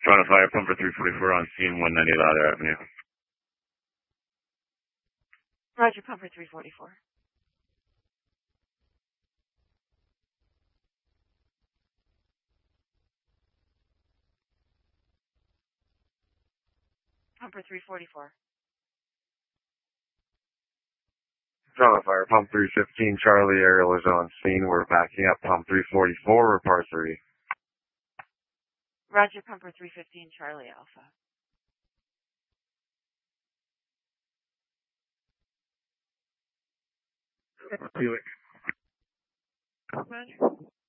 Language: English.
Front of fire, pumper 344 on scene, 190 Lather Avenue. Roger, pumper 344. Pumper 344. Front of fire, pump 315, Charlie, aerial is on scene. We're backing up pump 344, repart 3. Roger, pumper 315, Charlie Alpha. Buick. Roger.